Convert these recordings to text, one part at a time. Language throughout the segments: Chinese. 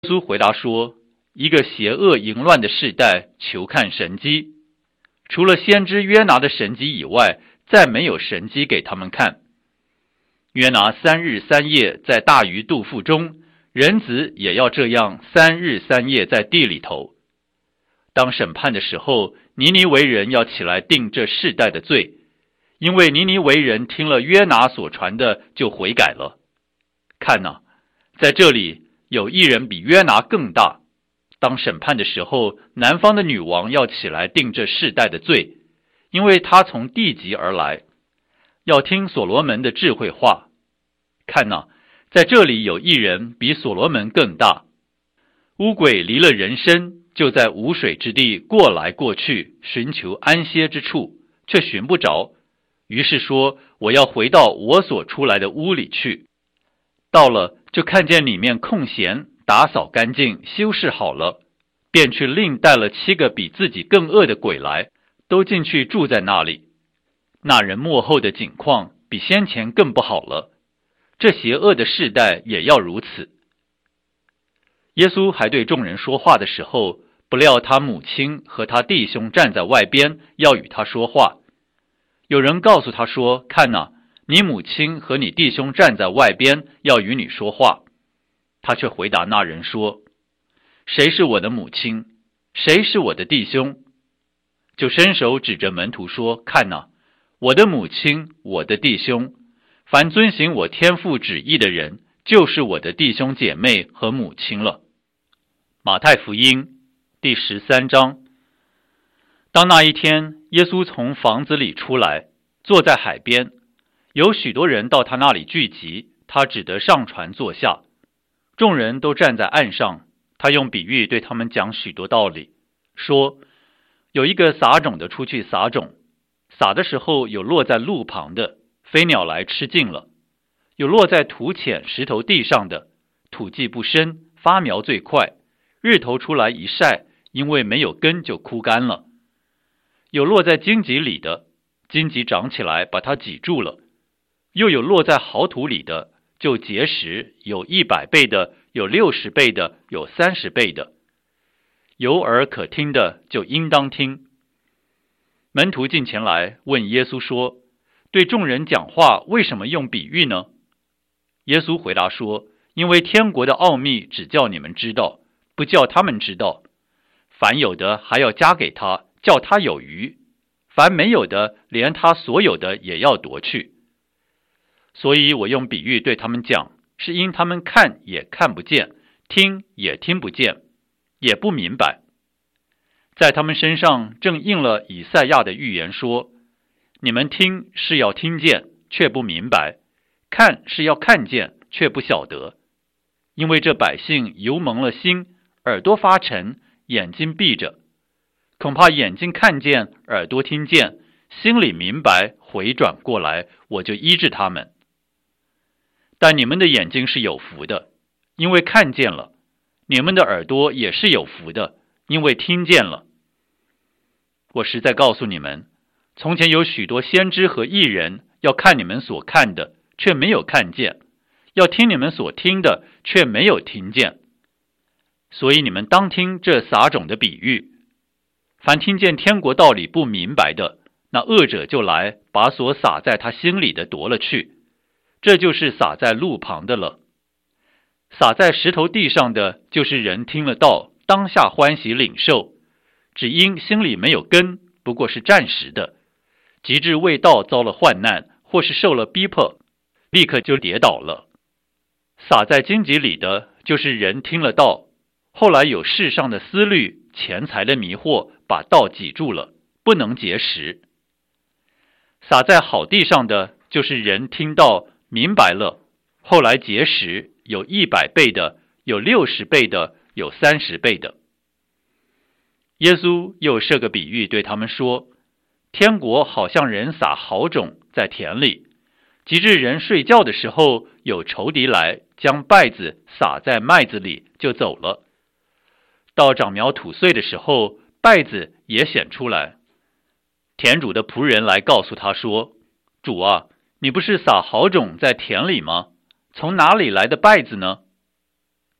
耶稣回答说，一个邪恶淫乱的世代求看神迹，除了先知约拿的神迹以外，再没有神迹给他们看。约拿3日3夜在大鱼肚腹中，人子也要这样3日3夜在地里头。当审判的时候，尼尼微人要起来定这世代的罪，因为尼尼微人听了约拿所传的就悔改了。看哪，在这里有一人比约拿更大。当审判的时候，南方的女王要起来定这世代的罪，因为她从地极而来，要听所罗门的智慧话。看哪，在这里有一人比所罗门更大。污鬼离了人身，就在无水之地过来过去，寻求安歇之处，却寻不着。于是说，我要回到我所出来的屋里去。到了，就看见里面空闲，打扫干净，修饰好了，便去另带了7个比自己更恶的鬼来，都进去住在那里。那人末后的景况比先前更不好了。这邪恶的世代也要如此。耶稣还对众人说话的时候，不料他母亲和他弟兄站在外边，要与他说话。有人告诉他说，看哪，你母亲和你弟兄站在外边，要与你说话。他却回答那人说，谁是我的母亲？谁是我的弟兄？就伸手指着门徒说，看哪，我的母亲，我的弟兄，凡遵行我天父旨意的人，就是我的弟兄姐妹和母亲了。马太福音第13章。当那一天，耶稣从房子里出来，坐在海边，有许多人到他那里聚集，他只得上船坐下。众人都站在岸上，他用比喻对他们讲许多道理，说，有一个撒种的出去撒种，撒的时候有落在路旁的，飞鸟来吃尽了；有落在土浅石头地上的，土迹不深，发苗最快，日头出来一晒，因为没有根就枯干了；有落在荆棘里的，荆棘长起来把它挤住了；又有落在好土里的，就结实，有100倍的，有60倍的，有30倍的。有耳可听的就应当听。门徒进前来问耶稣说，对众人讲话为什么用比喻呢？耶稣回答说，因为天国的奥秘只叫你们知道，不叫他们知道。凡有的还要加给他，叫他有余；凡没有的，连他所有的也要夺去。所以我用比喻对他们讲，是因他们看也看不见，听也听不见，也不明白。在他们身上正应了以赛亚的预言说，你们听是要听见，却不明白；看是要看见，却不晓得。因为这百姓油蒙了心，耳朵发沉，眼睛闭着，恐怕眼睛看见，耳朵听见，心里明白，回转过来，我就医治他们。但你们的眼睛是有福的，因为看见了；你们的耳朵也是有福的，因为听见了。我实在告诉你们，从前有许多先知和义人要看你们所看的，却没有看见；要听你们所听的，却没有听见。所以你们当听这撒种的比喻。凡听见天国道理不明白的，那恶者就来，把所撒在他心里的夺了去。这就是撒在路旁的了。撒在石头地上的，就是人听了道，当下欢喜领受，只因心里没有根，不过是暂时的，及至为道遭了患难，或是受了逼迫，立刻就跌倒了。撒在荆棘里的，就是人听了道，后来有世上的思虑、钱财的迷惑，把道挤住了，不能结实。撒在好地上的，就是人听道明白了，后来结实，有100倍的，有60倍的，有30倍的。耶稣又设个比喻对他们说，天国好像人撒好种在田里，及至人睡觉的时候，有仇敌来，将稗子撒在麦子里，就走了。到长苗吐穗的时候，稗子也显出来。田主的仆人来告诉他说，主啊，你不是撒好种在田里吗？从哪里来的稗子呢？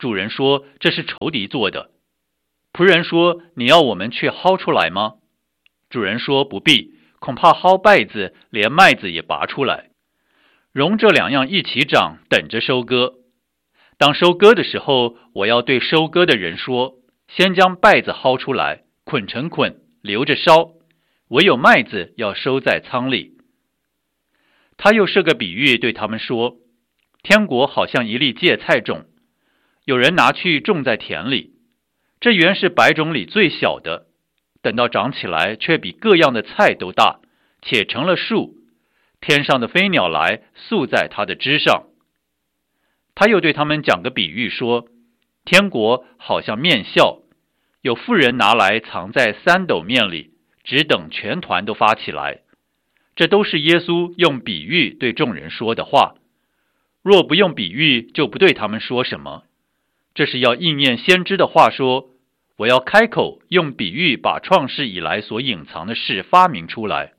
主人说这是仇敌做的。仆人说你要我们去薅出来吗？主人说不必，恐怕薅稗子，连麦子也拔出来。容这两样一起长，等着收割。当收割的时候，我要对收割的人说，先将稗子薅出来，捆成捆，留着烧，唯有麦子要收在仓里。他又设个比喻对他们说，天国好像一粒芥菜种，有人拿去种在田里，这原是百种里最小的，等到长起来却比各样的菜都大，且成了树，天上的飞鸟来宿在它的枝上。他又对他们讲个比喻说，天国好像面酵，有妇人拿来藏在3斗面里，只等全团都发起来。这都是耶稣用比喻对众人说的话。若不用比喻，就不对他们说什么。这是要应验先知的话说，我要开口用比喻把创世以来所隐藏的事发明出来。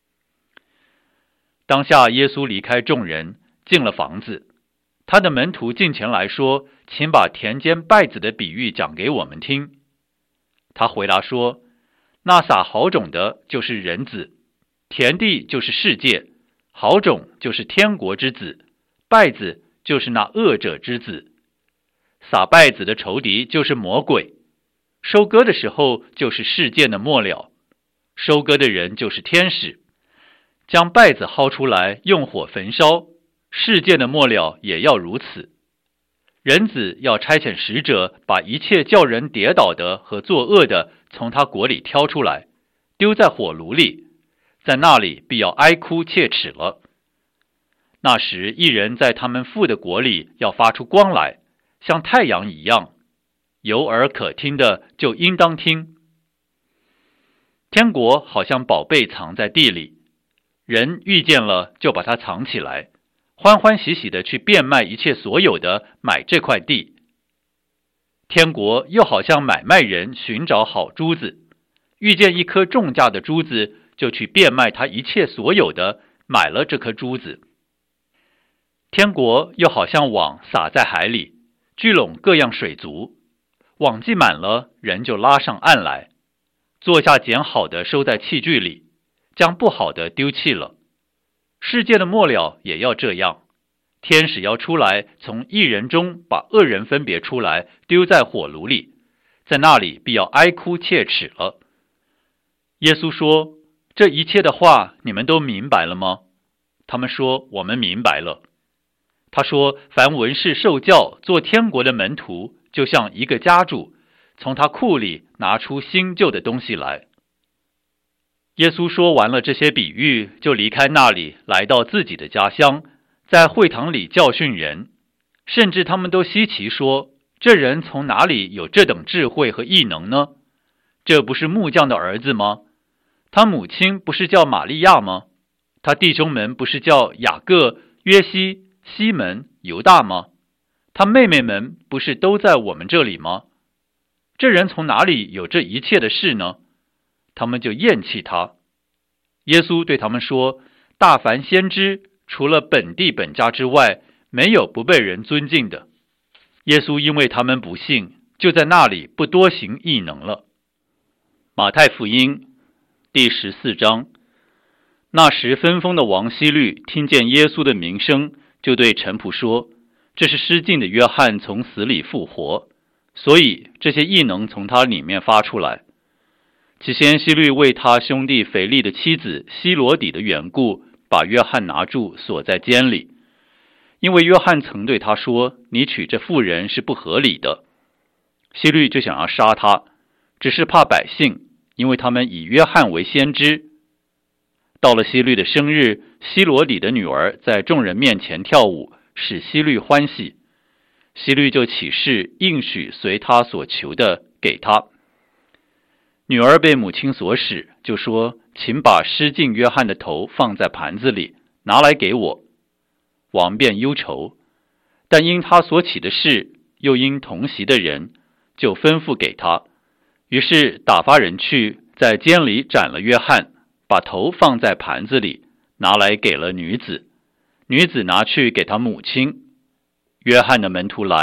当下耶稣离开众人，进了房子。他的门徒近前来说，请把田间稗子的比喻讲给我们听。他回答说，那撒好种的就是人子，田地就是世界，好种就是天国之子，稗子就是那恶者之子。撒稗子的仇敌就是魔鬼，收割的时候就是世界的末了，收割的人就是天使。将稗子薅出来，用火焚烧，世界的末了也要如此。人子要差遣使者，把一切叫人跌倒的和作恶的从他国里挑出来，丢在火炉里，在那里必要哀哭切齿了。那时一人在他们父的国里要发出光来，像太阳一样，有耳可听的就应当听。天国好像宝贝藏在地里，人遇见了就把它藏起来，欢欢喜喜的去变卖一切所有的，买这块地。天国又好像买卖人寻找好珠子，遇见一颗重价的珠子，就去变卖他一切所有的，买了这颗珠子。天国又好像网撒在海里，聚拢各样水族，网既满了，人就拉上岸来，坐下捡好的收在器具里，将不好的丢弃了。世界的末了也要这样，天使要出来，从一人中把恶人分别出来，丢在火炉里，在那里必要哀哭切齿了。耶稣说，这一切的话你们都明白了吗？他们说，我们明白了。他说，凡文士受教做天国的门徒，就像一个家主，从他库里拿出新旧的东西来。耶稣说完了这些比喻，就离开那里，来到自己的家乡，在会堂里教训人，甚至他们都稀奇说，这人从哪里有这等智慧和异能呢？这不是木匠的儿子吗？他母亲不是叫玛利亚吗？他弟兄们不是叫雅各、约西、西门、犹大吗？他妹妹们不是都在我们这里吗？这人从哪里有这一切的事呢？他们就厌弃他。耶稣对他们说，大凡先知，除了本地本家之外，没有不被人尊敬的。耶稣因为他们不信，就在那里不多行异能了。马太福音第14章。那时分封的王希律听见耶稣的名声，就对臣仆说，这是失敬的约翰从死里复活，所以这些异能从他里面发出来。起先希律为他兄弟腓力的妻子希罗底的缘故，把约翰拿住，锁在监里，因为约翰曾对他说，你娶这妇人是不合理的。希律就想要杀他，只是怕百姓，因为他们以约翰为先知。到了希律的生日，希罗底的女儿在众人面前跳舞，使希律欢喜。希律就起誓应许随他所求的给他。女儿被母亲所使，就说，请把失敬约翰的头放在盘子里，拿来给我。王便忧愁，但因他所起的事，又因同席的人，就吩咐给他。于是打发人去，在监里斩了约翰，把头放在盘子里，拿来给了女子。女子拿去给他母亲。约翰的门徒来，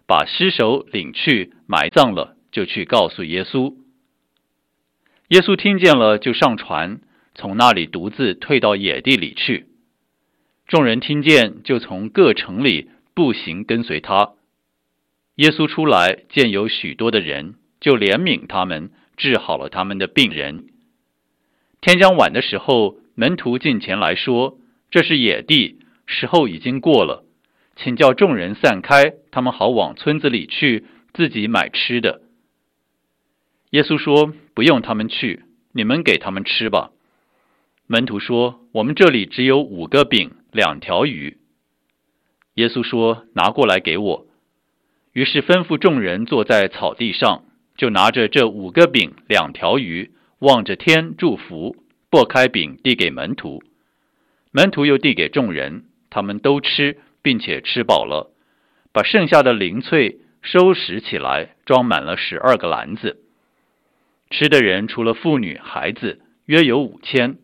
把尸首领去埋葬了，就去告诉耶稣。耶稣听见了，就上船，从那里独自退到野地里去。众人听见，就从各城里步行跟随他。耶稣出来，见有许多的人，就怜悯他们，治好了他们的病人。天将晚的时候，门徒进前来说：这是野地，时候已经过了，请叫众人散开，他们好往村子里去，自己买吃的。耶稣说：不用他们去，你们给他们吃吧。门徒说：我们这里只有5个饼2条鱼。耶稣说：拿过来给我。于是吩咐众人坐在草地上，就拿着这5个饼2条鱼，望着天祝福，擘开饼递给门徒。门徒又递给众人，他们都吃，并且吃饱了，把剩下的零碎收拾起来，装满了12个篮子。吃的人除了妇女孩子，约有5000。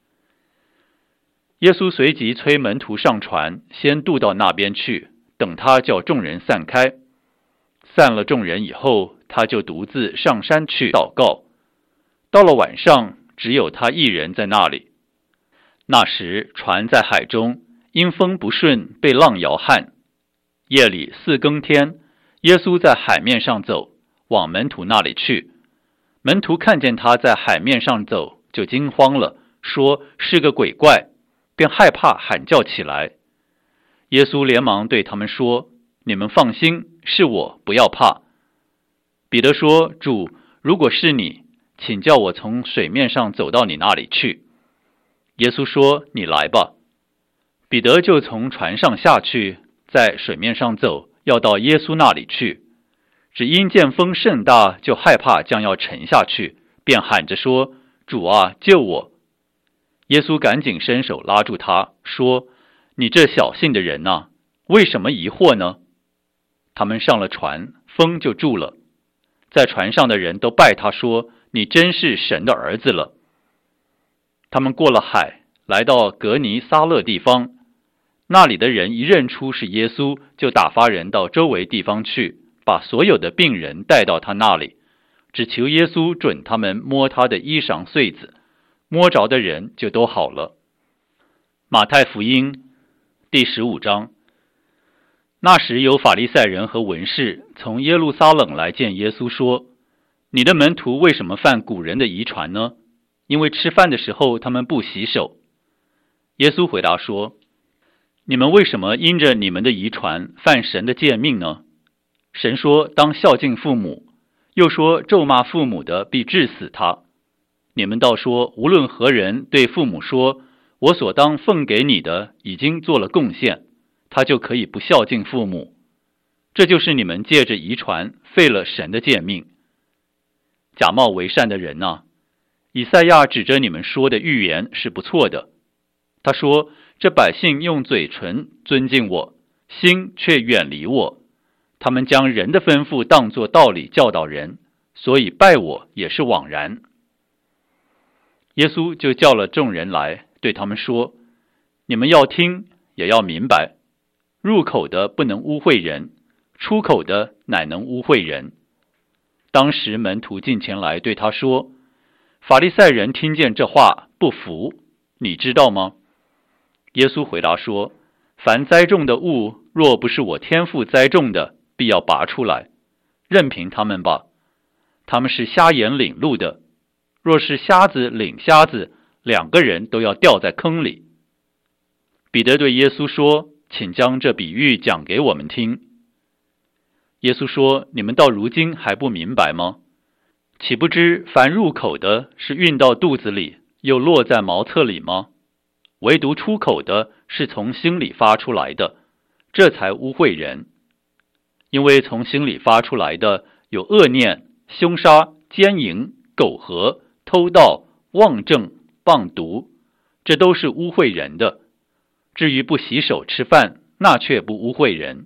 耶稣随即催门徒上船，先渡到那边去，等他叫众人散开。散了众人以后，他就独自上山去祷告。到了晚上，只有他一人在那里。那时船在海中，因风不顺，被浪摇撼。夜里4更天，耶稣在海面上走，往门徒那里去。门徒看见他在海面上走，就惊慌了，说是个鬼怪，便害怕喊叫起来。耶稣连忙对他们说：你们放心，是我，不要怕。彼得说：主，如果是你，请叫我从水面上走到你那里去。耶稣说：你来吧。彼得就从船上下去，在水面上走，要到耶稣那里去。只因见风甚大，就害怕将要沉下去，便喊着说：主啊，救我！耶稣赶紧伸手拉住他，说：你这小信的人啊，为什么疑惑呢？他们上了船，风就住了。在船上的人都拜他说：你真是神的儿子了。他们过了海，来到革尼撒勒地方。那里的人一认出是耶稣，就打发人到周围地方去，把所有的病人带到他那里，只求耶稣准他们摸他的衣裳穗子，摸着的人就都好了。马太福音第15章。那时有法利赛人和文士从耶路撒冷来见耶稣，说：你的门徒为什么犯古人的遗传呢？因为吃饭的时候他们不洗手。耶稣回答说：你们为什么因着你们的遗传犯神的诫命呢？神说当孝敬父母，又说咒骂父母的必治死他。你们倒说无论何人对父母说：我所当奉给你的已经做了贡献，他就可以不孝敬父母。这就是你们借着遗传废了神的诫命。假冒为善的人啊，以赛亚指着你们说的预言是不错的。他说：这百姓用嘴唇尊敬我，心却远离我。他们将人的吩咐当作道理教导人，所以拜我也是枉然。耶稣就叫了众人来，对他们说：你们要听，也要明白，入口的不能污秽人，出口的乃能污秽人。当时门徒进前来对他说：法利赛人听见这话不服，你知道吗？耶稣回答说：凡栽种的物，若不是我天父栽种的，必要拔出来，任凭他们吧。他们是瞎眼领路的，若是瞎子领瞎子，2个人都要掉在坑里。彼得对耶稣说：请将这比喻讲给我们听。耶稣说：你们到如今还不明白吗？岂不知凡入口的是运到肚子里，又落在茅厕里吗？唯独出口的是从心里发出来的，这才污秽人。因为从心里发出来的有恶念、凶杀、奸淫、苟合、偷盗、妄证、谤毒，这都是污秽人的。至于不洗手吃饭，那却不污秽人。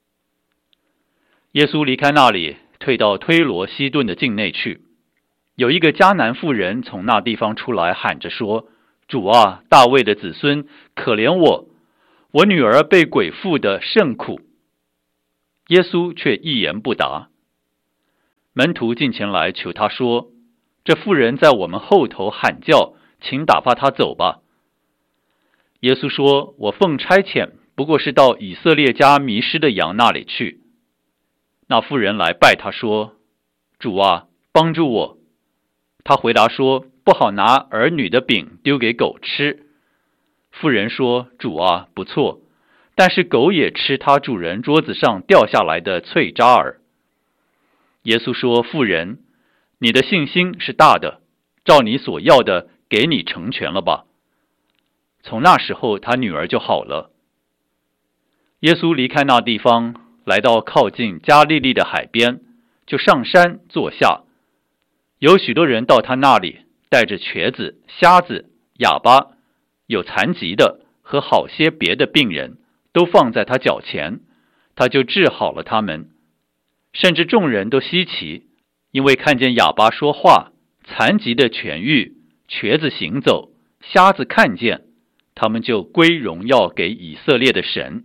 耶稣离开那里，退到推罗西顿的境内去。有一个迦南妇人从那地方出来，喊着说：主啊，大卫的子孙，可怜我，我女儿被鬼附的甚苦。 耶稣却一言不答。门徒进前来求他说：这妇人在我们后头喊叫，请打发她走吧。耶稣说：我奉差遣，不过是到以色列家迷失的羊那里去。那妇人来拜他说：主啊，帮助我。他回答说：不好拿儿女的饼丢给狗吃。妇人说：主啊，不错，但是狗也吃他主人桌子上掉下来的脆渣儿。耶稣说：妇人，你的信心是大的，照你所要的给你成全了吧。从那时候他女儿就好了。耶稣离开那地方，来到靠近加利利的海边，就上山坐下。有许多人到他那里，带着瘸子、瞎子、哑巴，有残疾的和好些别的病人，都放在他脚前，他就治好了他们。甚至众人都稀奇，因为看见哑巴说话，残疾的痊愈，瘸子行走，瞎子看见，他们就归荣耀给以色列的神。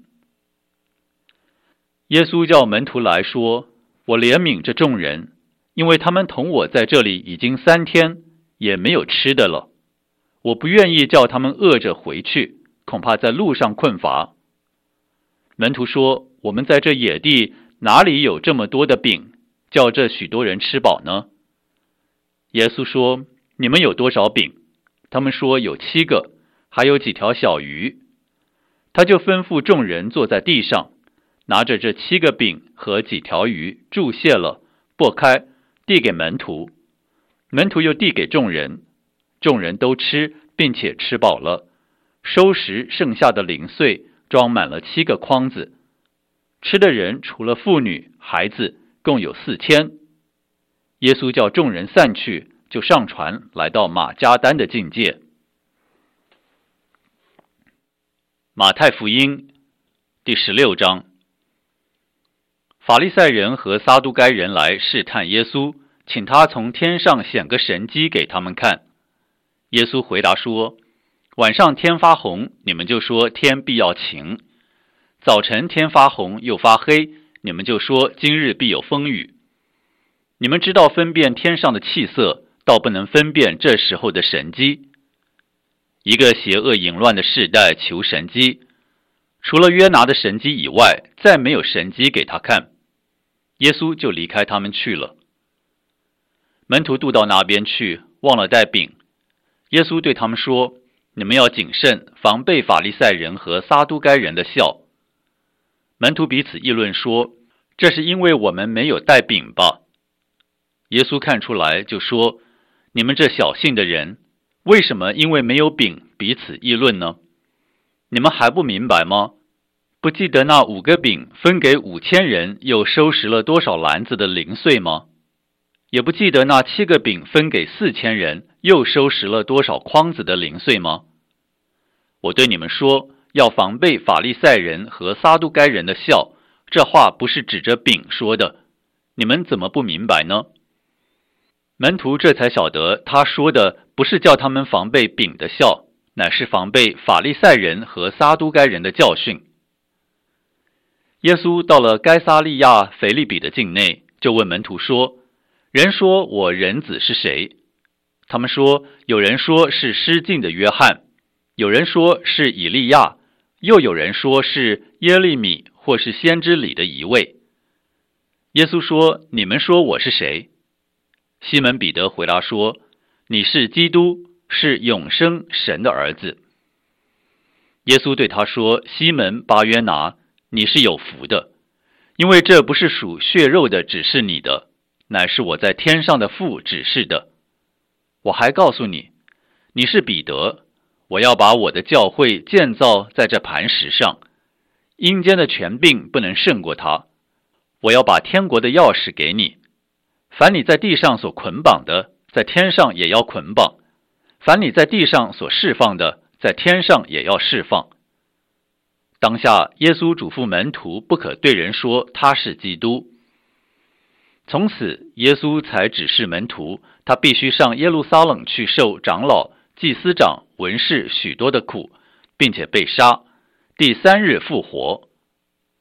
耶稣叫门徒来说：我怜悯这众人，因为他们同我在这里已经3天，也没有吃的了。我不愿意叫他们饿着回去，恐怕在路上困乏。门徒说：我们在这野地哪里有这么多的饼，叫这许多人吃饱呢？耶稣说：你们有多少饼？他们说有7个，还有几条小鱼。他就吩咐众人坐在地上，拿着这7个饼和几条鱼，注谢了，擘开，递给门徒。门徒又递给众人，众人都吃，并且吃饱了，收拾剩下的零碎，装满了7个筐子。吃的人除了妇女、孩子，共有4000。耶稣叫众人散去，就上船来到马加丹的境界。马太福音第16章。法利赛人和撒都该人来试探耶稣，请他从天上显个神迹给他们看。耶稣回答说：晚上天发红，你们就说天必要晴；早晨天发红又发黑，你们就说今日必有风雨。你们知道分辨天上的气色，倒不能分辨这时候的神迹。一个邪恶淫乱的世代求神迹，除了约拿的神迹以外，再没有神迹给他看。耶稣就离开他们去了。门徒渡到那边去，忘了带饼。耶稣对他们说：你们要谨慎，防备法利赛人和撒都该人的酵。门徒彼此议论说：这是因为我们没有带饼吧？耶稣看出来，就说：你们这小信的人，为什么因为没有饼彼此议论呢？你们还不明白吗？不记得那5个饼分给5000人，又收拾了多少篮子的零碎吗？也不记得那7个饼分给4000人，又收拾了多少筐子的零碎吗？我对你们说，要防备法利赛人和撒都该人的酵，这话不是指着饼说的，你们怎么不明白呢？门徒这才晓得，他说的不是叫他们防备饼的酵，乃是防备法利赛人和撒都该人的教训。耶稣到了该撒利亚腓利比的境内，就问门徒说：人说我人子是谁？他们说：有人说是失禁的约翰，有人说是以利亚，又有人说是耶利米或是先知里的一位。耶稣说：你们说我是谁？西门彼得回答说：你是基督，是永生神的儿子。耶稣对他说：西门巴约拿，你是有福的，因为这不是属血肉的指示你的，乃是我在天上的父指示的。我还告诉你，你是彼得，我要把我的教会建造在这磐石上，阴间的权柄不能胜过它。我要把天国的钥匙给你，凡你在地上所捆绑的，在天上也要捆绑；凡你在地上所释放的，在天上也要释放。当下耶稣嘱咐门徒不可对人说他是基督。从此耶稣才指示门徒，他必须上耶路撒冷去受长老、祭司长、文士许多的苦，并且被杀，第3日复活。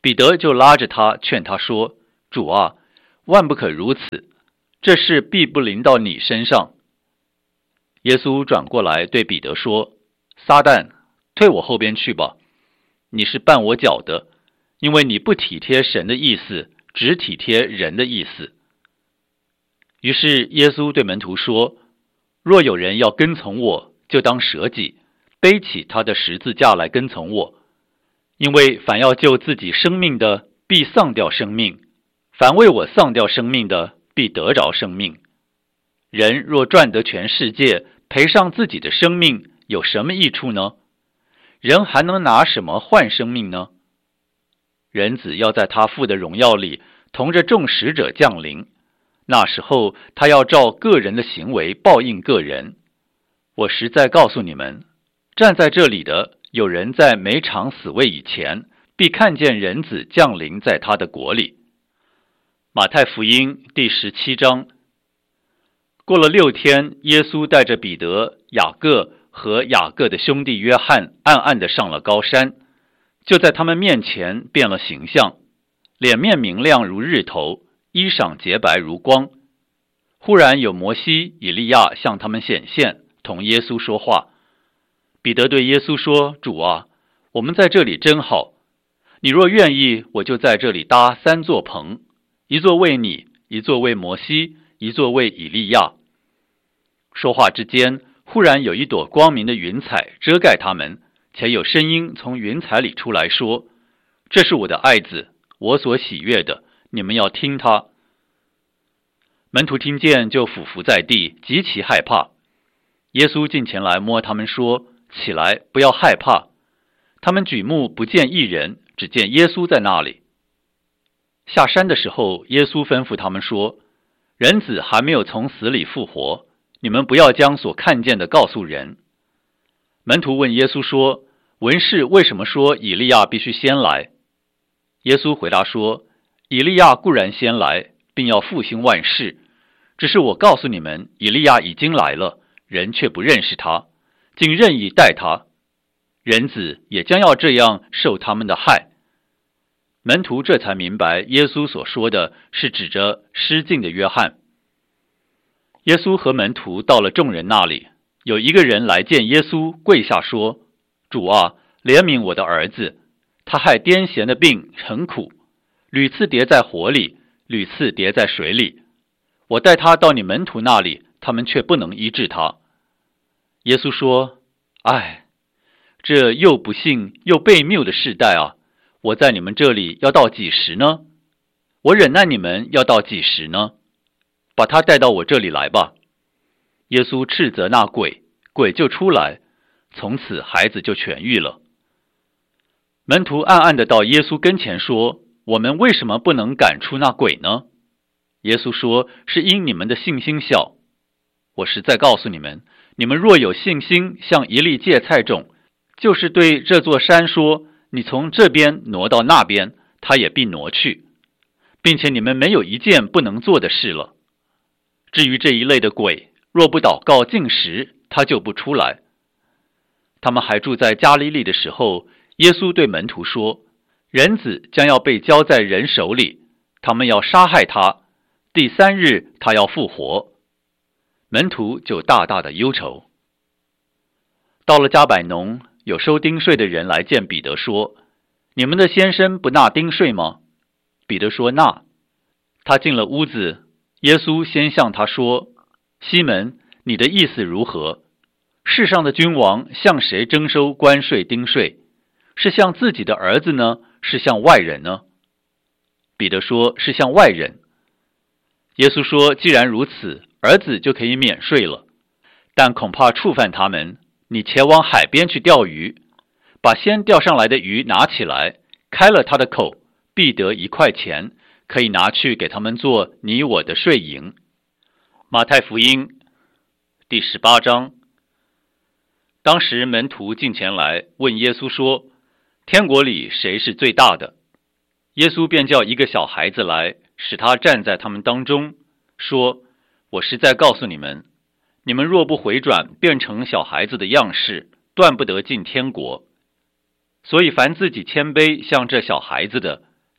彼得就拉着他劝他说：主啊，万不可如此，这事必不临到你身上。耶稣转过来对彼得说：撒旦，退我后边去吧，你是绊我脚的，因为你不体贴神的意思，只体贴人的意思。于是耶稣对门徒说：若有人要跟从我，就当舍己，背起他的十字架来跟从我。因为凡要救自己生命的，必丧掉生命；凡为我丧掉生命的，必得着生命。人若赚得全世界，赔上自己的生命，有什么益处呢？人还能拿什么换生命呢？人子要在他父的荣耀里，同着众使者降临。那时候，他要照个人的行为报应个人。我实在告诉你们，站在这里的有人在没尝死味以前，必看见人子降临在他的国里。马太福音第17章。过了6天，耶稣带着彼得、雅各和雅各的兄弟约翰，暗暗地上了高山，就在他们面前变了形象，脸面明亮如日头，衣裳洁白如光。忽然有摩西、以利亚向他们显现，同耶稣说话。彼得对耶稣说：主啊，我们在这里真好，你若愿意，我就在这里搭3座棚，一座为你，一座为摩西，一座为以利亚。说话之间，忽然有一朵光明的云彩遮盖他们，且有声音从云彩里出来说：这是我的爱子，我所喜悦的，你们要听他。门徒听见就俯伏在地，极其害怕。耶稣近前来摸他们说：起来，不要害怕。他们举目不见一人，只见耶稣在那里。下山的时候，耶稣吩咐他们说：人子还没有从死里复活，你们不要将所看见的告诉人。门徒问耶稣说：文士为什么说以利亚必须先来？耶稣回答说：以利亚固然先来，并要复兴万事，只是我告诉你们，以利亚已经来了，人却不认识他，竟任意待他。人子也将要这样受他们的害。门徒这才明白耶稣所说的是指着失禁的约翰。耶稣和门徒到了众人那里，有一个人来见耶稣，跪下说：主啊，怜悯我的儿子，他害癫痫的病很苦，屡次跌在火里，屡次跌在水里。我带他到你门徒那里，他们却不能医治他。耶稣说：唉，这又不幸又悖谬的世代啊！我在你们这里要到几时呢？我忍耐你们要到几时呢？把他带到我这里来吧。耶稣斥责那鬼，鬼就出来，从此孩子就痊愈了。门徒暗暗地到耶稣跟前说：我们为什么不能赶出那鬼呢？耶稣说：是因你们的信心小。我实在告诉你们，你们若有信心像一粒芥菜种，就是对这座山说：你从这边挪到那边，它也必挪去，并且你们没有一件不能做的事了。至于这一类的鬼，若不祷告禁食，它就不出来。他们还住在加利利的时候，耶稣对门徒说：人子将要被交在人手里，他们要杀害他，第3日他要复活。门徒就大大的忧愁。到了加百农，有收丁税的人来见彼得说：你们的先生不纳丁税吗？彼得说：纳。他进了屋子，耶稣先向他说：西门，你的意思如何？世上的君王向谁征收关税丁税？是向自己的儿子呢，是向外人呢？彼得说：是向外人。耶稣说：既然如此，儿子就可以免税了，但恐怕触犯他们，你前往海边去钓鱼，把先钓上来的鱼拿起来，开了他的口，必得1块钱，可以拿去给他们做你我的税银。马太福音第18章。当时门徒进前来问耶稣说：天国里谁是最大的？耶稣便叫一个小孩子来，使他站在他们当中，说：我实在告诉你们，你们若不回转，变成小孩子的样式，断不得进天国。所以凡自己谦卑像这小孩子的，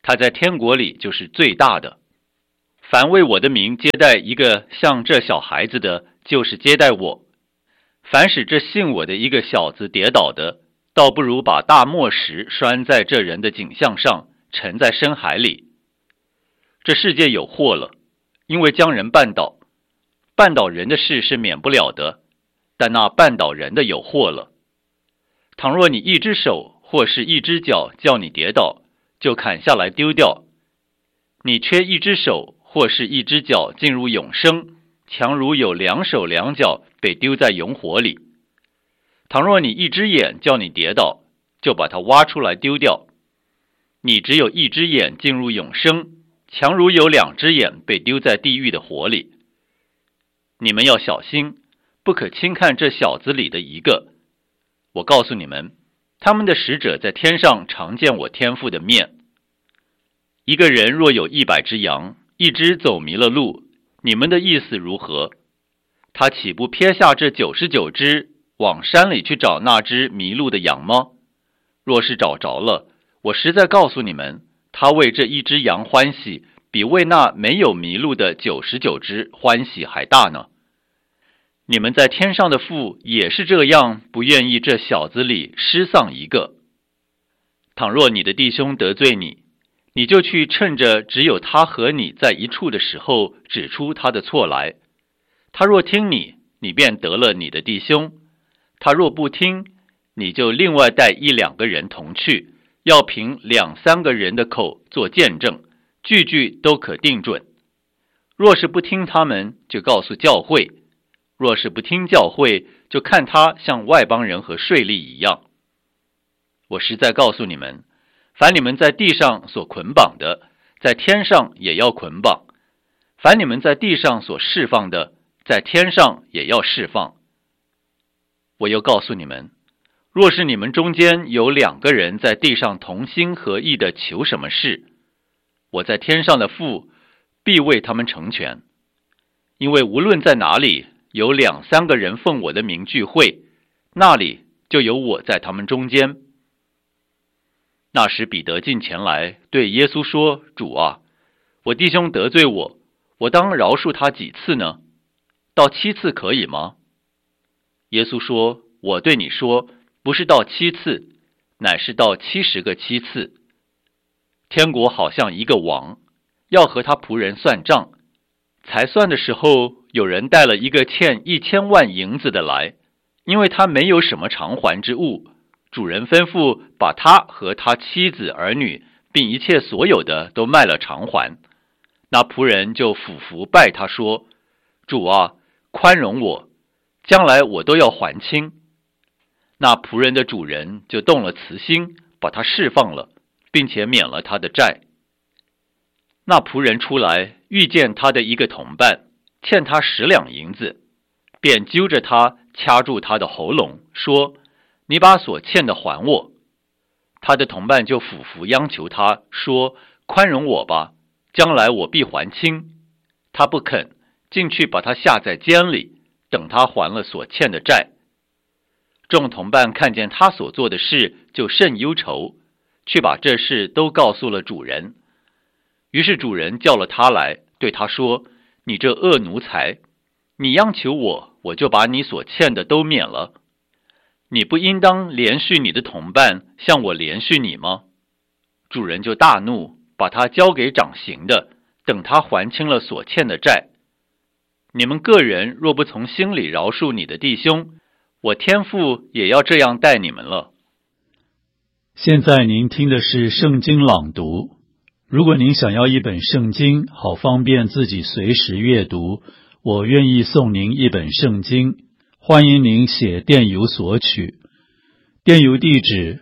他在天国里就是最大的。凡为我的名接待一个像这小孩子的，就是接待我。凡使这信我的一个小子跌倒的，倒不如把大磨石拴在这人的颈项上，沉在深海里。这世界有祸了，因为将人绊倒。绊倒人的事是免不了的，但那绊倒人的有祸了。倘若你一只手或是一只脚叫你跌倒，就砍下来丢掉。你缺一只手或是一只脚进入永生，强如有两手两脚被丢在永火里。倘若你一只眼叫你跌倒，就把它挖出来丢掉。你只有一只眼进入永生，强如有两只眼被丢在地狱的火里。你们要小心，不可轻看这小子里的一个。我告诉你们，他们的使者在天上常见我天父的面。一个人若有100只羊，一只走迷了路，你们的意思如何？他岂不撇下这99只，往山里去找那只迷路的羊吗？若是找着了，我实在告诉你们，他为这一只羊欢喜，比为那没有迷路的99只欢喜还大呢。你们在天上的父也是这样，不愿意这小子里失丧一个。倘若你的弟兄得罪你，你就去趁着只有他和你在一处的时候，指出他的错来。他若听你，你便得了你的弟兄；他若不听，你就另外带1、2个人同去，要凭2、3个人的口做见证，句句都可定准。若是不听他们，就告诉教会；若是不听教会，就看他像外邦人和税吏一样。我实在告诉你们，凡你们在地上所捆绑的，在天上也要捆绑；凡你们在地上所释放的，在天上也要释放。我又告诉你们，若是你们中间有2个人在地上同心合意的求什么事，我在天上的父必为他们成全。因为无论在哪里有2、3个人奉我的名聚会，那里就有我在他们中间。那时彼得进前来对耶稣说，主啊，我弟兄得罪我，我当饶恕他几次呢？到7次可以吗？耶稣说，我对你说，不是到7次，乃是到70个7次。天国好像一个王，要和他仆人算账，才算的时候，有人带了一个欠1000万银子的来，因为他没有什么偿还之物。主人吩咐把他和他妻子儿女，并一切所有的都卖了偿还。那仆人就俯伏拜他说，主啊，宽容我，将来我都要还清。那仆人的主人就动了慈心，把他释放了，并且免了他的债。那仆人出来，遇见他的一个同伴，欠他10两银子，便揪着他，掐住他的喉咙，说，你把所欠的还我。他的同伴就俯伏央求他说，宽容我吧，将来我必还清。他不肯，进去把他下在监里，等他还了所欠的债。众同伴看见他所做的事，就甚忧愁，去把这事都告诉了主人。于是主人叫了他来，对他说，你这恶奴才，你央求我，我就把你所欠的都免了。你不应当连续你的同伴，像我连续你吗？主人就大怒，把他交给掌刑的，等他还清了所欠的债。你们个人若不从心里饶恕你的弟兄，我天父也要这样待你们了。 现在您听的是圣经朗读。如果您想要一本圣经，好方便自己随时阅读，我愿意送您一本圣经。欢迎您写电邮索取，电邮地址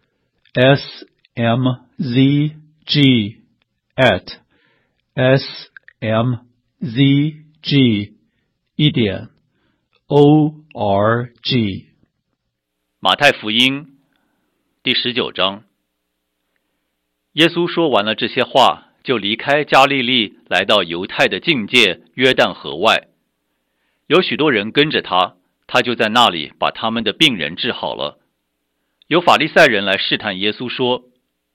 smzg@smzg.org。 马太福音第19章。耶稣说完了这些话，就离开加利利，来到犹太的境界约旦河外。有许多人跟着他，他就在那里把他们的病人治好了。有法利赛人来试探耶稣说，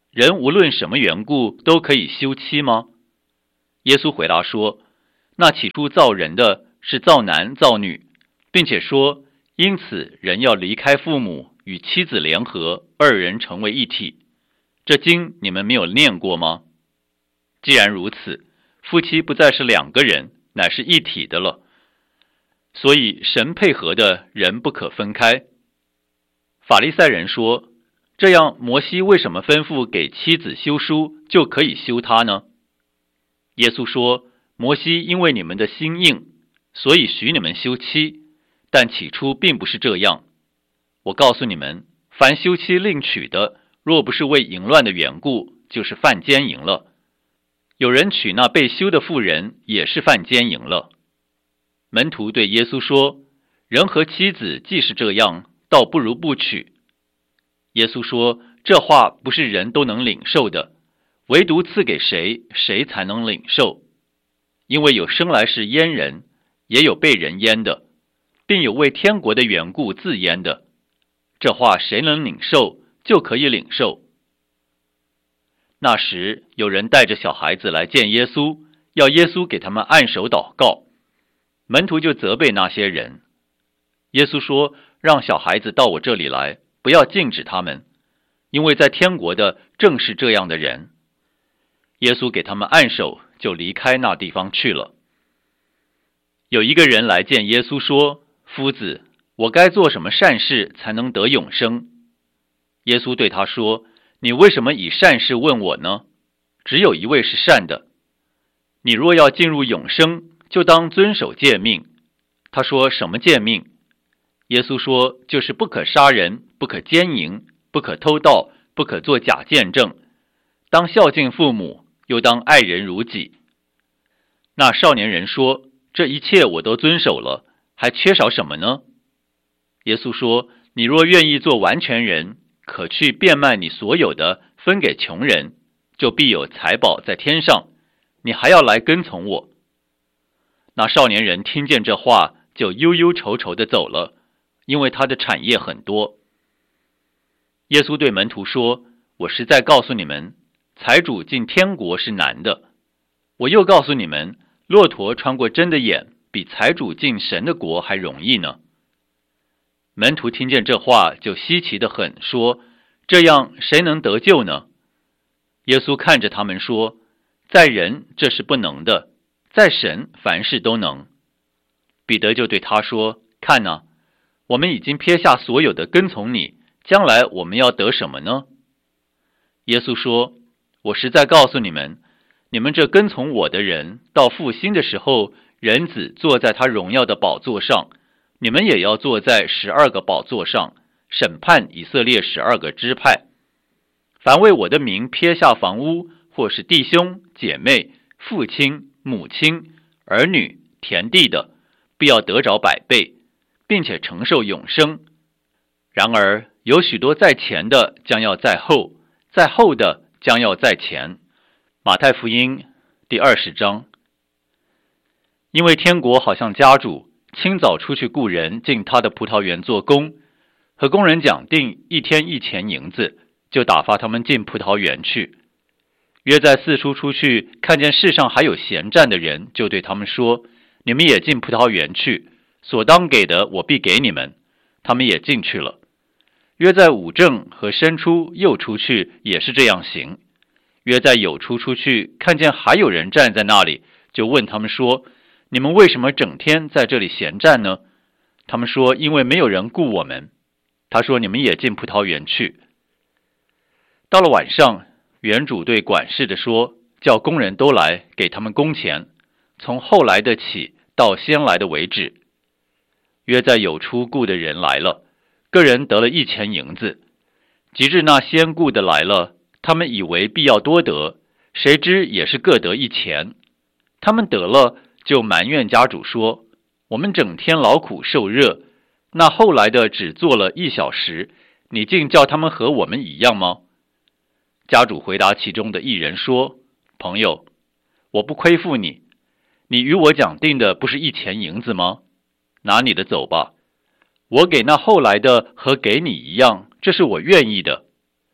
人无论什么缘故都可以休妻吗？耶稣回答说，那起初造人的是造男造女，并且说，因此人要离开父母，与妻子联合，二人成为一体。这经你们没有念过吗？既然如此，夫妻不再是两个人，乃是一体的了。所以神配合的人不可分开。法利赛人说，这样摩西为什么吩咐给妻子休书，就可以休她呢？耶稣说，摩西因为你们的心硬，所以许你们休妻，但起初并不是这样。我告诉你们，凡休妻另娶的，若不是为淫乱的缘故，就是犯奸淫了。有人娶那被休的妇人，也是犯奸淫了。门徒对耶稣说，人和妻子既是这样，倒不如不娶。耶稣说，这话不是人都能领受的，唯独赐给谁，谁才能领受。因为有生来是阉人，也有被人阉的，并有为天国的缘故自阉的。这话谁能领受，就可以领受。那时有人带着小孩子来见耶稣，要耶稣给他们按手祷告。门徒就责备那些人。耶稣说，让小孩子到我这里来，不要禁止他们，因为在天国的正是这样的人。耶稣给他们按手，就离开那地方去了。有一个人来见耶稣说，夫子，我该做什么善事才能得永生？耶稣对他说，你为什么以善事问我呢？只有一位是善的。你若要进入永生，就当遵守诫命。他说，什么诫命？耶稣说，就是不可杀人，不可奸淫，不可偷盗，不可作假见证，当孝敬父母，又当爱人如己。那少年人说，这一切我都遵守了，还缺少什么呢？耶稣说，你若愿意做完全人，可去变卖你所有的，分给穷人，就必有财宝在天上，你还要来跟从我。那少年人听见这话，就忧忧愁愁地走了，因为他的产业很多。耶稣对门徒说，我实在告诉你们，财主进天国是难的。我又告诉你们，骆驼穿过针的眼，比财主进神的国还容易呢。门徒听见这话，就稀奇得很，说，这样谁能得救呢？耶稣看着他们说，在人这是不能的，在神凡事都能。彼得就对他说，看哪，我们已经撇下所有的跟从你，将来我们要得什么呢？耶稣说，我实在告诉你们，你们这跟从我的人，到复兴的时候，人子坐在他荣耀的宝座上，你们也要坐在12个宝座上，审判以色列12个支派。凡为我的名撇下房屋，或是弟兄姐妹、父亲母亲、儿女、田地的，必要得着100倍，并且承受永生。然而有许多在前的将要在后，在后的将要在前。马太福音第20章。因为天国好像家主清早出去雇人进他的葡萄园做工，和工人讲定1天1钱银子，就打发他们进葡萄园去。约在四处出去，看见世上还有闲站的人，就对他们说，你们也进葡萄园去，所当给的我必给你们。他们也进去了。约在午正和申初又出去，也是这样行。约在酉初出去，看见还有人站在那里，就问他们说，你们为什么整天在这里闲站呢？他们说，因为没有人雇我们。他说，你们也进葡萄园去。到了晚上，园主对管事的说，叫工人都来，给他们工钱，从后来的起到先来的为止。约在酉初雇的人来了，个人得了1钱银子。及至那先雇的来了，他们以为必要多得，谁知也是各得1钱。他们得了，就埋怨家主说，我们整天劳苦受热，那后来的只做了1小时，你竟叫他们和我们一样吗？家主回答其中的一人说，朋友，我不亏负你，你与我讲定的不是1钱银子吗？拿你的走吧，我给那后来的和给你一样，这是我愿意的。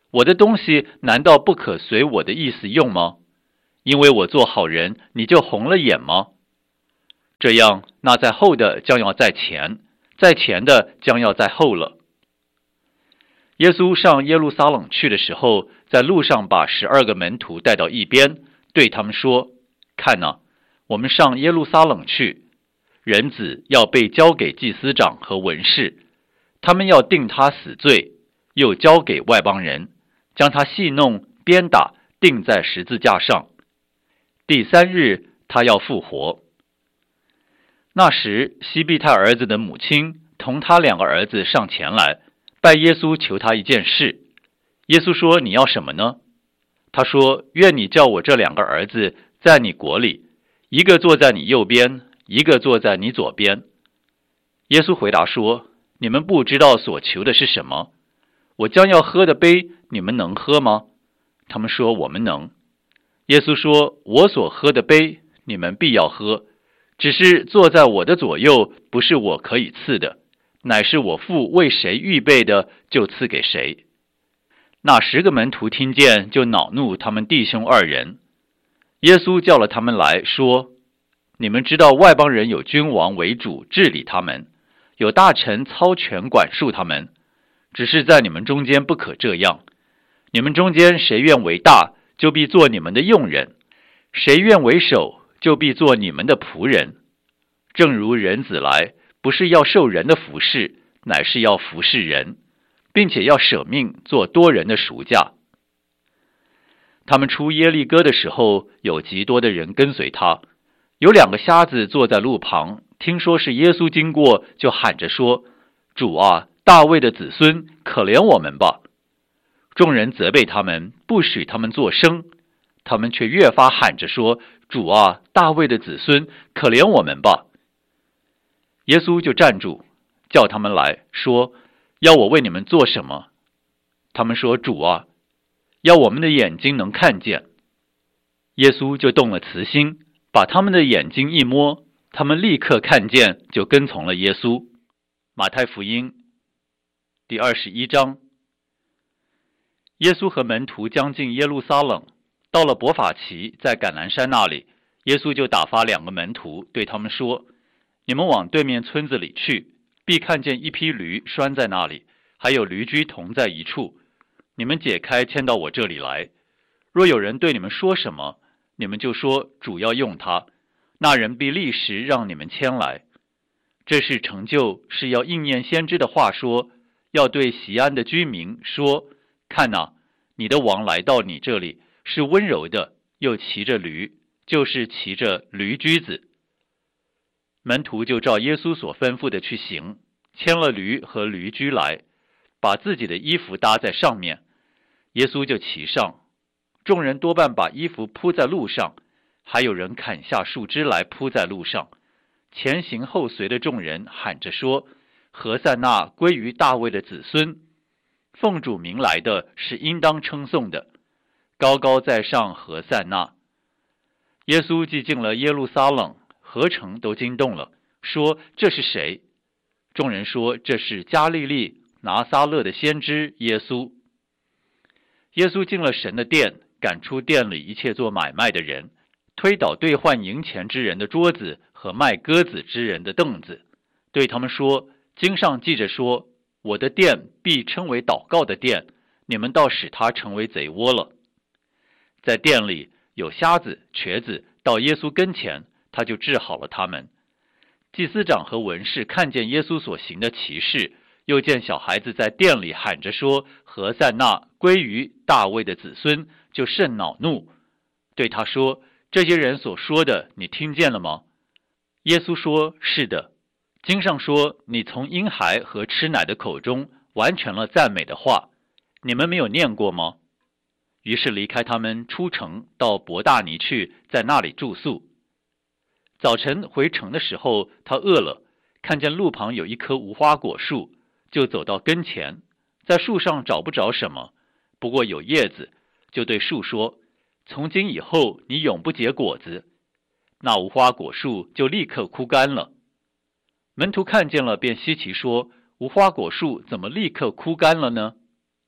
我的东西难道不可随我的意思用吗？因为我做好人，你就红了眼吗？这样，那在后的将要在前，在前的将要在后了。耶稣上耶路撒冷去的时候，在路上把12个门徒带到一边，对他们说：看哪，我们上耶路撒冷去，人子要被交给祭司长和文士，他们要定他死罪，又交给外邦人，将他戏弄、鞭打，钉在十字架上。第3日，他要复活。那时，西庇太儿子的母亲同他2个儿子上前来，拜耶稣求他一件事。耶稣说：你要什么呢？他说：愿你叫我这2个儿子在你国里，一个坐在你右边，一个坐在你左边。耶稣回答说：你们不知道所求的是什么。我将要喝的杯，你们能喝吗？他们说：我们能。耶稣说：我所喝的杯，你们必要喝，只是坐在我的左右，不是我可以赐的，乃是我父为谁预备的，就赐给谁。那10个门徒听见，就恼怒他们弟兄2人。耶稣叫了他们来说：你们知道外邦人有君王为主治理他们，有大臣操权管束他们，只是在你们中间不可这样。你们中间谁愿为大，就必做你们的用人；谁愿为首，就必做你们的仆人。正如人子来，不是要受人的服侍，乃是要服侍人，并且要舍命做多人的赎价。他们出耶利哥的时候，有极多的人跟随他。有2个瞎子坐在路旁，听说是耶稣经过，就喊着说：主啊，大卫的子孙，可怜我们吧。众人责备他们，不许他们作声，他们却越发喊着说：主啊，大卫的子孙，可怜我们吧。耶稣就站住，叫他们来说：要我为你们做什么？他们说：主啊，要我们的眼睛能看见。耶稣就动了慈心，把他们的眼睛一摸，他们立刻看见，就跟从了耶稣。马太福音第21章。耶稣和门徒将近耶路撒冷，到了伯法其，在橄榄山那里，耶稣就打发2个门徒，对他们说：你们往对面村子里去，必看见一匹驴拴在那里，还有驴驹同在一处，你们解开牵到我这里来。若有人对你们说什么，你们就说主要用它，那人必立时让你们牵来。这是成就，是要应验先知的话说，要对西安的居民说：看哪，你的王来到你这里，是温柔的，又骑着驴，就是骑着驴驹子。门徒就照耶稣所吩咐的去行，牵了驴和驴驹来，把自己的衣服搭在上面，耶稣就骑上。众人多半把衣服铺在路上，还有人砍下树枝来铺在路上。前行后随的众人喊着说：何塞那归于大卫的子孙，奉主名来的是应当称颂的，高高在上何塞那。耶稣既进了耶路撒冷，何城都惊动了，说：这是谁？众人说：这是加利利拿撒勒的先知耶稣。耶稣进了神的殿，赶出殿里一切做买卖的人，推倒兑换银钱之人的桌子和卖鸽子之人的凳子，对他们说：经上记着说，我的殿必称为祷告的殿，你们倒使它成为贼窝了。在殿里有瞎子、瘸子到耶稣跟前，他就治好了他们。祭司长和文士看见耶稣所行的奇事，又见小孩子在殿里喊着说：何塞那归于大卫的子孙，就甚恼怒，对他说：这些人所说的，你听见了吗？耶稣说：是的。经上说，你从婴孩和吃奶的口中完成了赞美的话，你们没有念过吗？于是离开他们，出城到伯大尼去，在那里住宿。早晨回城的时候，他饿了，看见路旁有一棵无花果树，就走到跟前，在树上找不着什么，不过有叶子，就对树说：从今以后你永不结果子。那无花果树就立刻枯干了。门徒看见了，便稀奇说：无花果树怎么立刻枯干了呢？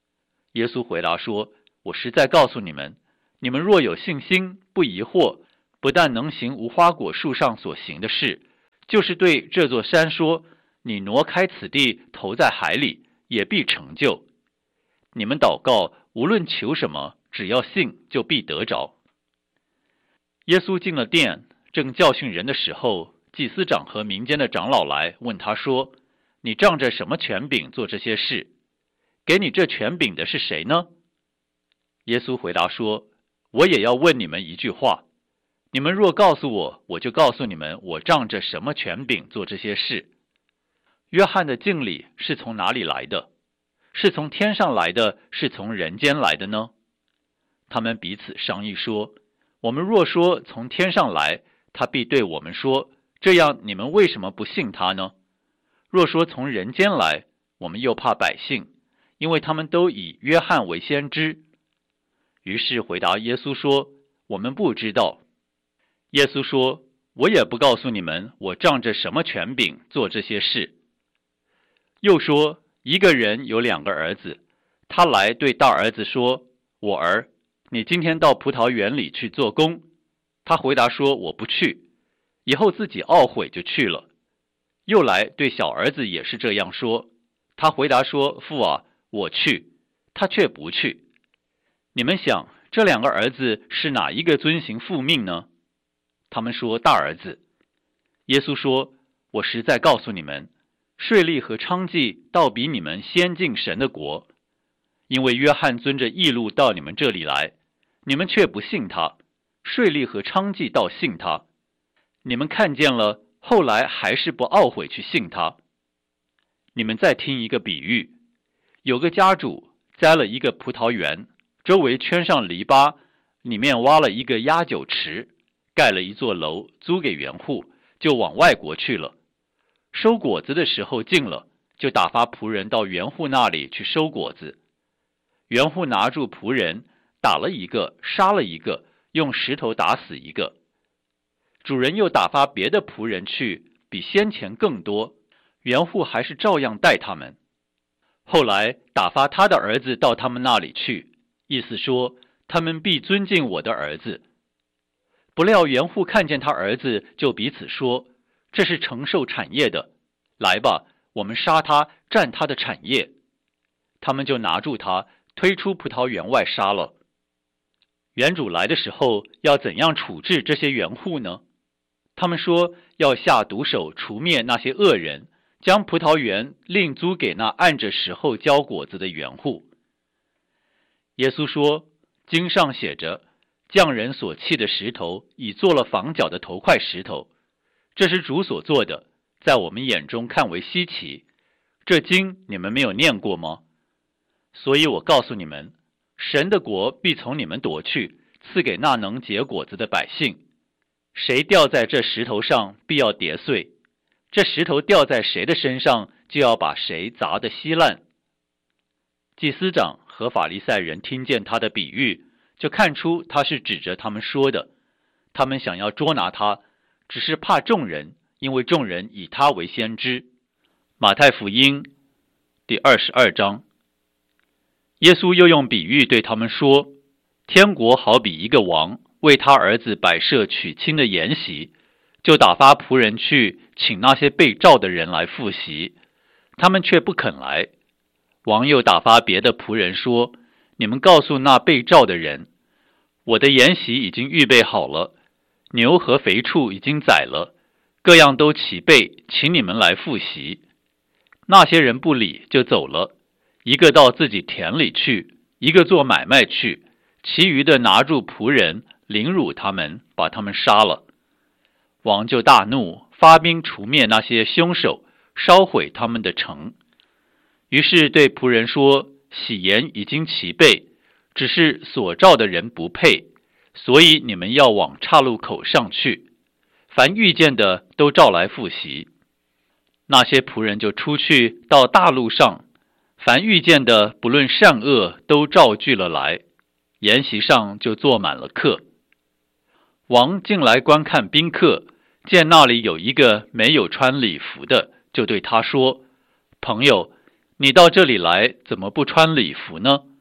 耶稣回答说，我实在告诉你们，你们若有信心，不疑惑，不但能行无花果树上所行的事，就是对这座山说，你挪开此地，投在海里，也必成就。你们祷告，无论求什么，只要信，就必得着。耶稣进了殿，正教训人的时候，祭司长和民间的长老来问他说，你仗着什么权柄做这些事？给你这权柄的是谁呢？耶稣回答说，我也要问你们一句话，你们若告诉我，我就告诉你们，我仗着什么权柄做这些事。约翰的敬礼是从哪里来的？是从天上来的，是从人间来的呢？他们彼此商议说，我们若说从天上来，他必对我们说，这样你们为什么不信他呢？若说从人间来，我们又怕百姓，因为他们都以约翰为先知。于是回答耶稣说，我们不知道。耶稣说，我也不告诉你们，我仗着什么权柄做这些事。又说，一个人有2个儿子，他来对大儿子说，我儿，你今天到葡萄园里去做工。他回答说，我不去。以后自己懊悔就去了。又来对小儿子也是这样说，他回答说，父啊，我去。他却不去。你们想，这2个儿子是哪一个遵行父命呢？他们说，大儿子。耶稣说，我实在告诉你们，税吏和娼妓倒比你们先进神的国。因为约翰遵着义路到你们这里来，你们却不信他；税吏和娼妓倒信他。你们看见了，后来还是不懊悔去信他。你们再听一个比喻，有个家主栽了一个葡萄园，周围圈上篱笆，里面挖了一个压酒池，盖了一座楼，租给园户，就往外国去了。收果子的时候近了，就打发仆人到园户那里去收果子。园户拿住仆人，打了一个，杀了一个，用石头打死一个。主人又打发别的仆人去，比先前更多，园户还是照样待他们。后来打发他的儿子到他们那里去，意思说，他们必尊敬我的儿子。不料园户看见他儿子，就彼此说，这是承受产业的，来吧，我们杀他，占他的产业。他们就拿住他，推出葡萄园外杀了。园主来的时候，要怎样处置这些园户呢？他们说，要下毒手除灭那些恶人，将葡萄园另租给那按着时候交果子的园户。耶稣说，经上写着，匠人所砌的石头，已做了房角的头块石头。这是主所做的，在我们眼中看为稀奇。这经你们没有念过吗？所以我告诉你们，神的国必从你们夺去，赐给那能结果子的百姓。谁掉在这石头上，必要跌碎；这石头掉在谁的身上，就要把谁砸得稀烂。祭司长和法利赛人听见他的比喻，就看出他是指着他们说的。他们想要捉拿他，只是怕众人，因为众人以他为先知。马太福音第22章。耶稣又用比喻对他们说，天国好比一个王，为他儿子摆设娶亲的筵席，就打发仆人去请那些被召的人来赴席，他们却不肯来。王又打发别的仆人说，你们告诉那被召的人，我的筵席已经预备好了，牛和肥畜已经宰了，各样都齐备，请你们来赴席。那些人不理，就走了，一个到自己田里去，一个做买卖去，其余的拿住仆人，凌辱他们，把他们杀了。王就大怒，发兵除灭那些凶手，烧毁他们的城。于是对仆人说，喜筵已经齐备，只是所召的人不配，所以你们要往岔路口上去，凡遇见的都召来赴席。那些仆人就出去到大路上，凡遇见的不论善恶都召聚了来，筵席上就坐满了客。王进来观看宾客，见那里有一个没有穿礼服的，就对他说，朋友，你到这里来，怎么不穿礼服呢？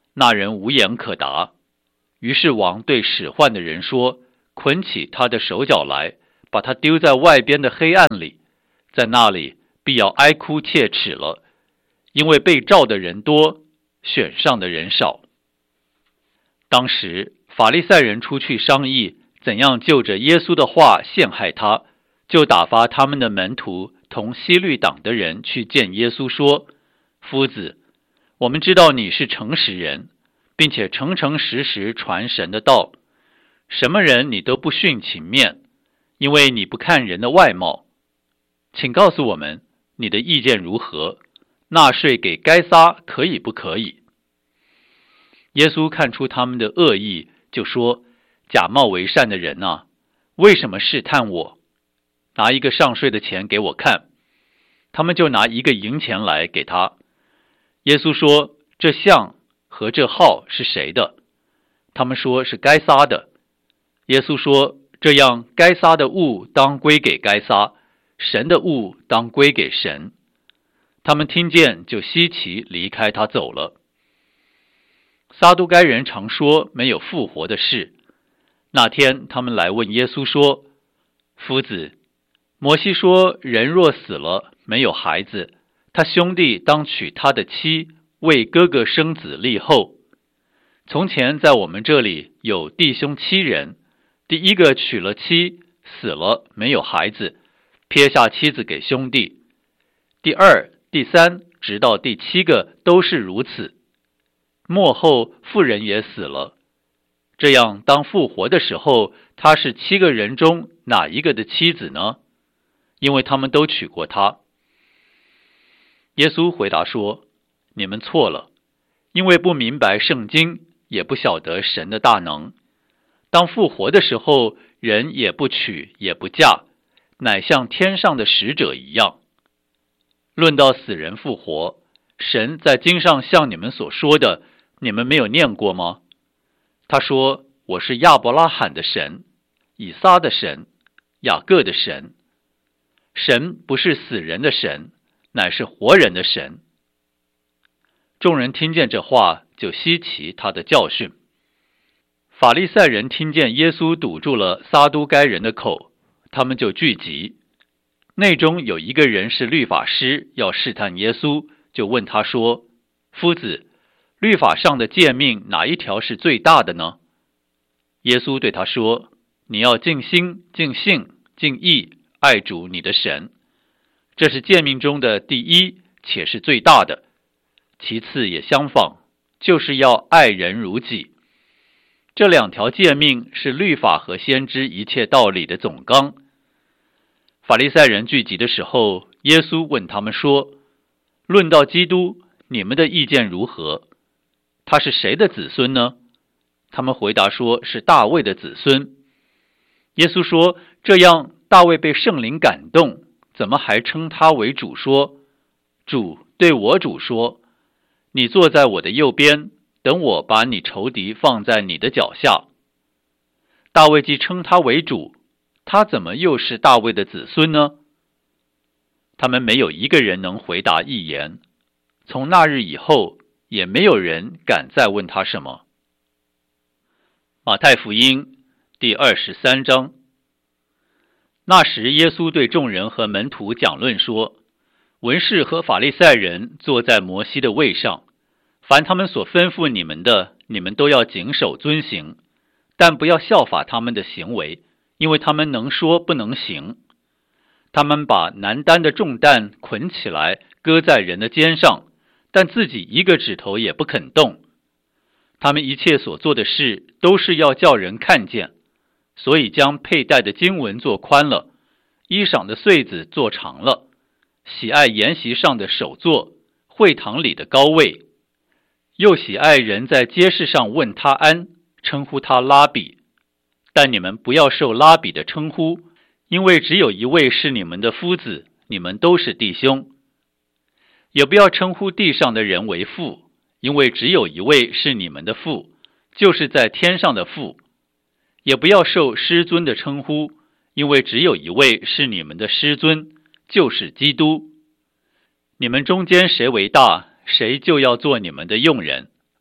那人无言可答。于是王对使唤的人说：捆起他的手脚来，把他丢在外边的黑暗里，在那里必要哀哭切齿了，因为被召的人多，选上的人少。当时法利赛人出去商议怎样就着耶稣的话陷害他，就打发他们的门徒同希律党的人去见耶稣说：夫子，我们知道你是诚实人，并且诚诚实实传神的道，什么人你都不徇情面，因为你不看人的外貌。请告诉我们你的意见如何？纳税给该撒可以不可以？耶稣看出他们的恶意，就说：假冒为善的人啊，为什么试探我？拿一个上税的钱给我看。他们就拿一个银钱来给他。耶稣说：这像和这号是谁的？他们说是该撒的。耶稣说：这样该撒的物当归给该撒，神的物当归给神。他们听见就稀奇，离开他走了。撒都该人常说没有复活的事。那天他们来问耶稣说：夫子，摩西说人若死了没有孩子，他兄弟当娶他的妻，为哥哥生子立后。从前在我们这里有弟兄7人，第一个娶了妻，死了没有孩子，撇下妻子给兄弟。第二、第三，直到第7个都是如此。末后妇人也死了。这样当复活的时候，他是7个人中哪一个的妻子呢？因为他们都娶过她。耶稣回答说：你们错了，因为不明白圣经，也不晓得神的大能。当复活的时候，人也不娶也不嫁，乃像天上的使者一样。论到死人复活，神在经上像你们所说的，你们没有念过吗？他说：我是亚伯拉罕的神，以撒的神，雅各的神。神不是死人的神，乃是活人的神。众人听见这话，就稀奇他的教训。法利赛人听见耶稣堵住了撒都该人的口，他们就聚集。内中有一个人是律法师，要试探耶稣，就问他说：夫子，律法上的诫命哪一条是最大的呢？耶稣对他说：你要尽心、尽性、尽意爱主你的神，这是诫命中的第一，且是最大的。其次也相仿，就是要爱人如己。这2条诫命是律法和先知一切道理的总纲。法利赛人聚集的时候，耶稣问他们说：论到基督，你们的意见如何？他是谁的子孙呢？他们回答说是大卫的子孙。耶稣说：这样大卫被圣灵感动，怎么还称他为主说？主对我主说：你坐在我的右边，等我把你仇敌放在你的脚下。大卫既称他为主，他怎么又是大卫的子孙呢？他们没有一个人能回答一言。从那日以后，也没有人敢再问他什么。马太福音第23章。那时耶稣对众人和门徒讲论说：文士和法利赛人坐在摩西的位上，凡他们所吩咐你们的，你们都要谨守遵行，但不要效法他们的行为，因为他们能说不能行。他们把难担的重担捆起来，搁在人的肩上，但自己一个指头也不肯动。他们一切所做的事，都是要叫人看见，所以将佩戴的经文做宽了，衣裳的穗子做长了，喜爱筵席上的首座，会堂里的高位，又喜爱人在街市上问他安，称呼他拉比。但你们不要受拉比的称呼，因为只有一位是你们的夫子，你们都是弟兄。也不要称呼地上的人为父，因为只有一位是你们的父，就是在天上的父。也不要受师尊的称呼，因为只有一位是你们的师尊，就是基督。你们中间谁为大，谁就要做你们的用人。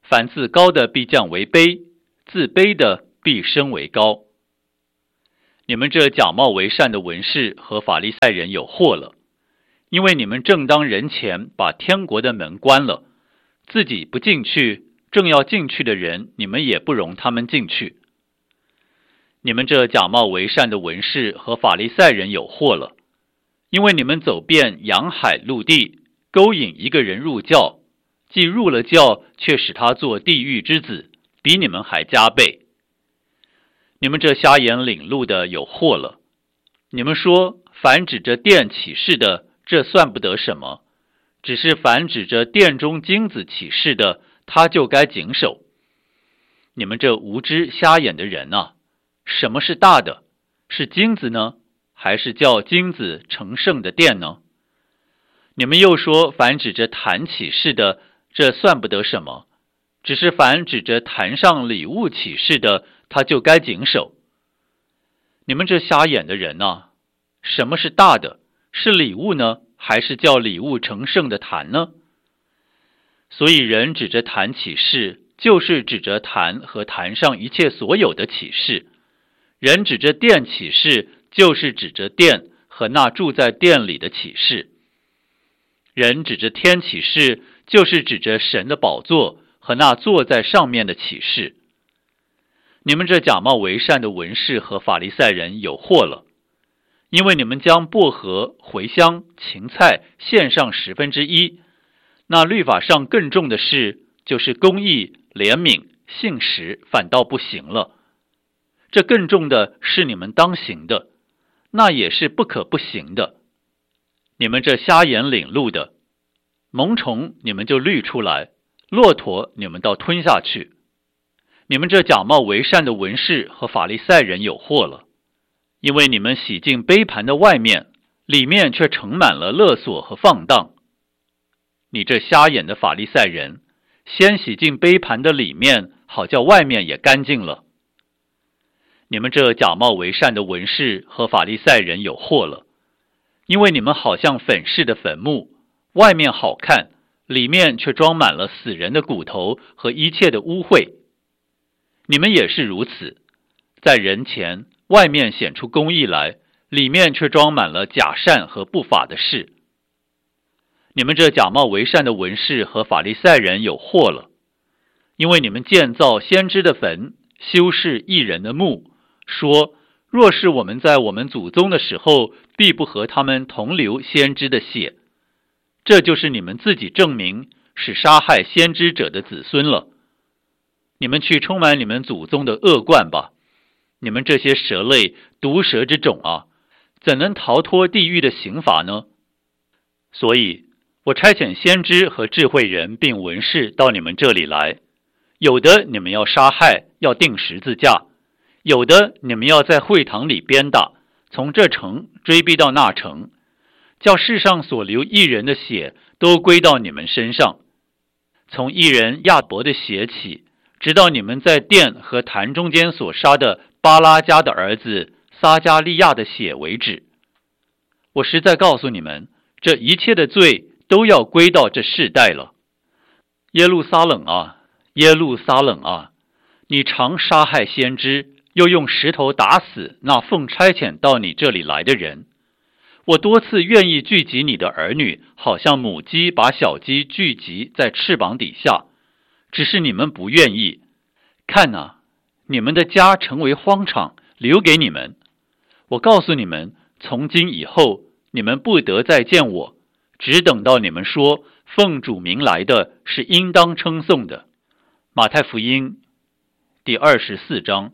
凡自高的必降为卑，自卑的必升为高。你们这假冒为善的文士和法利赛人有祸了，因为你们正当人前把天国的门关了，自己不进去，正要进去的人，你们也不容他们进去。你们这假冒为善的文士和法利赛人有祸了，因为你们走遍洋海陆地，勾引一个人入教，既入了教，却使他做地狱之子，比你们还加倍。你们这瞎眼领路的有祸了！你们说，凡指着殿起誓的，这算不得什么；只是凡指着殿中金子起誓的，他就该谨守。你们这无知瞎眼的人啊，什么是大的？是金子呢，还是叫金子成圣的殿呢？你们又说，凡指着坛起誓的，这算不得什么；只是凡指着坛上礼物起誓的，他就该谨守。你们这瞎眼的人啊，什么是大的？是礼物呢，还是叫礼物成圣的坛呢？所以人指着坛起誓，就是指着坛和坛上一切所有的起誓；人指着殿起誓，就是指着殿和那住在殿里的起誓；人指着天起誓，就是指着神的宝座和那坐在上面的起誓。你们这假冒为善的文士和法利赛人有祸了，因为你们将薄荷、茴香、芹菜献上1/10，那律法上更重的事，就是公义、怜悯、信实，反倒不行了。这更重的是你们当行的，那也是不可不行的。你们这瞎眼领路的，虻虫你们就滤出来，骆驼你们倒吞下去。你们这假冒为善的文士和法利赛人有祸了，因为你们洗净杯盘的外面，里面却盛满了勒索和放荡。你这瞎眼的法利赛人，先洗净杯盘的里面，好叫外面也干净了。你们这假冒为善的文士和法利赛人有祸了，因为你们好像粉饰的坟墓，外面好看，里面却装满了死人的骨头和一切的污秽。你们也是如此，在人前外面显出公义来，里面却装满了假善和不法的事。你们这假冒为善的文士和法利赛人有祸了，因为你们建造先知的坟，修饰义人的墓，说若是我们在我们祖宗的时候，必不和他们同流先知的血。这就是你们自己证明是杀害先知者的子孙了。你们去充满你们祖宗的恶贯吧！你们这些蛇类、毒蛇之种啊，怎能逃脱地狱的刑罚呢？所以我差遣先知和智慧人并文士到你们这里来，有的你们要杀害，要钉十字架；有的你们要在会堂里鞭打，从这城追逼到那城，叫世上所流义人的血都归到你们身上，从义人亚伯的血起，直到你们在殿和坛中间所杀的巴拉加的儿子撒加利亚的血为止。我实在告诉你们，这一切的罪都要归到这世代了。耶路撒冷啊，耶路撒冷啊，你常杀害先知，又用石头打死那奉差遣到你这里来的人。我多次愿意聚集你的儿女，好像母鸡把小鸡聚集在翅膀底下，只是你们不愿意。看啊，你们的家成为荒场，留给你们。我告诉你们，从今以后，你们不得再见我，只等到你们说奉主名来的是应当称颂的。马太福音第24章。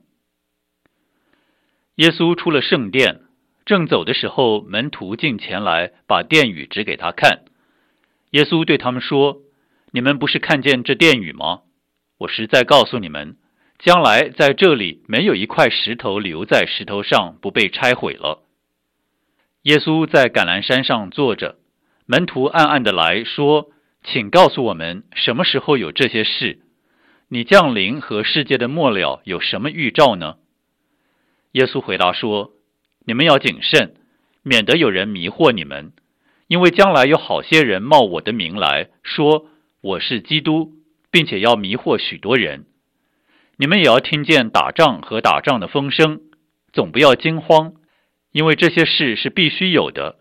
耶稣出了圣殿，正走的时候，门徒进前来，把殿宇指给他看。耶稣对他们说：你们不是看见这殿宇吗？我实在告诉你们，将来在这里没有一块石头留在石头上不被拆毁了。耶稣在橄榄山上坐着，门徒暗暗的来说：请告诉我们什么时候有这些事？你降临和世界的末了有什么预兆呢？耶稣回答说：你们要谨慎，免得有人迷惑你们，因为将来有好些人冒我的名来，说我是基督， 并且要迷惑许多人。你们也要听见打仗和打仗的风声，总不要惊慌，因为这些事是必须有的，